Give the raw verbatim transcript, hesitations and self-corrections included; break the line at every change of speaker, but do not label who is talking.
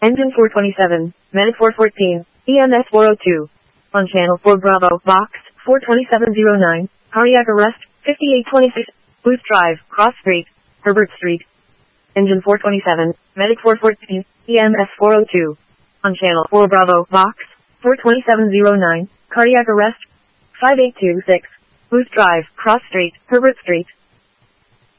Engine four twenty-seven, Medic four fourteen, E M S four oh two. On channel four Bravo, box, four twenty-seven oh nine, cardiac arrest, fifty-eight twenty-six, Booth Drive, Cross Street, Herbert Street. Engine four twenty-seven, Medic four fourteen, E M S four oh two. On channel four Bravo, box, four twenty-seven oh nine, cardiac arrest, five eight two six, Booth Drive, Cross Street, Herbert Street.